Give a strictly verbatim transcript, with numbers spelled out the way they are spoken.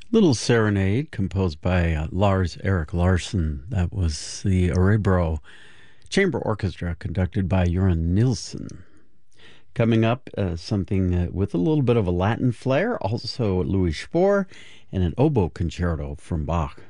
Little Serenade, composed by uh, Lars Erik Larson. That was the Örebro Chamber Orchestra, conducted by Göran Nilsson. Coming up, uh, something uh, with a little bit of a Latin flair, also Louis Spohr, and an oboe concerto from Bach.